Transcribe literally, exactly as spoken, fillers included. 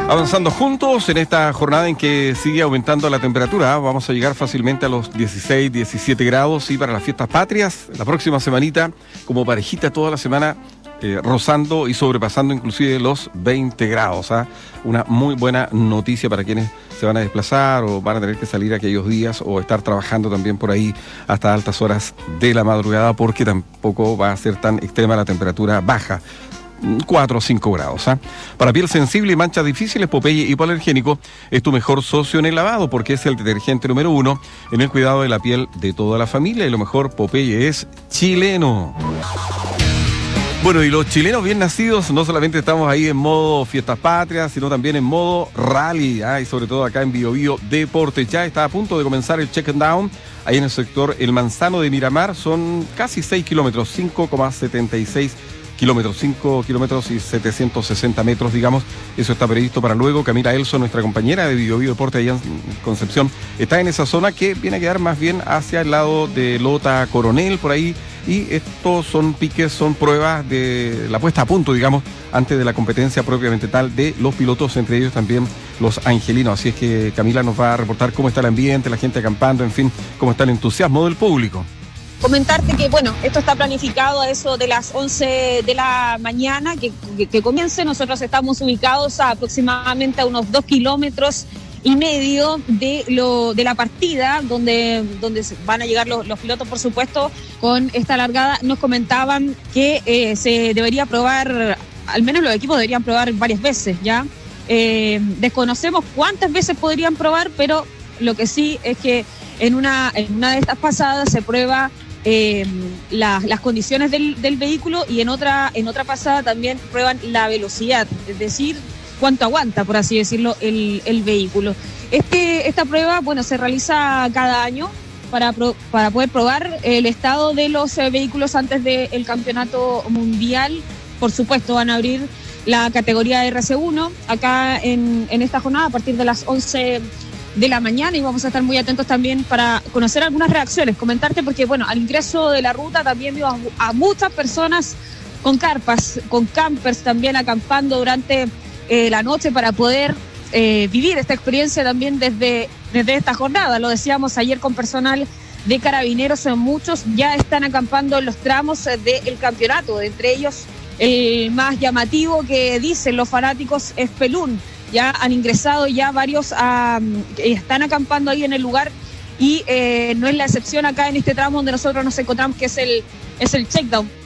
Avanzando juntos en esta jornada en que sigue aumentando la temperatura, vamos a llegar fácilmente a los dieciséis, diecisiete grados y para las fiestas patrias, la próxima semanita, como parejita toda la semana, eh, rozando y sobrepasando inclusive los veinte grados. ¿eh? Una muy buena noticia para quienes se van a desplazar o van a tener que salir aquellos días o estar trabajando también por ahí hasta altas horas de la madrugada, porque tampoco va a ser tan extrema la temperatura baja. cuatro o cinco grados. ¿eh? Para piel sensible y manchas difíciles, Popeye Hipoalergénico es tu mejor socio en el lavado, porque es el detergente número uno en el cuidado de la piel de toda la familia, y lo mejor, Popeye es chileno. Bueno, y los chilenos bien nacidos, no solamente estamos ahí en modo fiestas patrias, sino también en modo rally, ¿eh? y sobre todo acá en Bio Bio Deportes. Ya está a punto de comenzar el check and down, ahí en el sector El Manzano de Miramar, son casi seis kilómetros, cinco coma setenta y seis kilómetros, cinco kilómetros y setecientos sesenta metros, digamos. Eso está previsto para luego. Camila Elso, nuestra compañera de Bio Bio Deporte allá en Concepción, está en esa zona que viene a quedar más bien hacia el lado de Lota Coronel, por ahí, y estos son piques, son pruebas de la puesta a punto, digamos, antes de la competencia propiamente tal de los pilotos, entre ellos también los angelinos. Así es que Camila nos va a reportar cómo está el ambiente, la gente acampando, en fin, cómo está el entusiasmo del público. Comentarte que, bueno, esto está planificado a eso de las once de la mañana, que, que, que comience. Nosotros estamos ubicados a aproximadamente a unos dos kilómetros y medio de lo de la partida, donde, donde van a llegar los, los pilotos, por supuesto, con esta largada. Nos comentaban que eh, se debería probar, al menos los equipos deberían probar varias veces, ¿ya? Eh, desconocemos cuántas veces podrían probar, pero lo que sí es que en una, en una de estas pasadas se prueba Eh, la, las condiciones del, del vehículo, y en otra en otra pasada también prueban la velocidad, es decir, cuánto aguanta, por así decirlo, el, el vehículo. Este, esta prueba, bueno, se realiza cada año para, pro, para poder probar el estado de los eh, vehículos antes del campeonato mundial. Por supuesto, van a abrir la categoría R C uno acá en, en esta jornada a partir de las once de la mañana, y vamos a estar muy atentos también para conocer algunas reacciones, comentarte porque, bueno, al ingreso de la ruta también vimos a, a muchas personas con carpas, con campers también acampando durante eh, la noche para poder eh, vivir esta experiencia también desde, desde esta jornada. Lo decíamos ayer con personal de Carabineros, muchos ya están acampando en los tramos del campeonato, entre ellos el más llamativo que dicen los fanáticos es Pelún. Ya han ingresado ya varios, um, están acampando ahí en el lugar, y eh, no es la excepción acá en este tramo donde nosotros nos encontramos, que es el, es el checkdown.